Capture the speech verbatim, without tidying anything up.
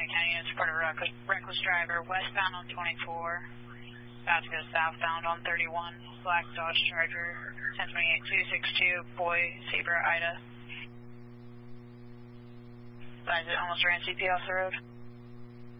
ten units report a reckless, reckless driver westbound on twenty-four, about to go southbound on thirty-one, black Dodge Charger, ten twenty-eight two sixty-two, Boy, Zebra, Ida. Advise it almost ran C P off the road.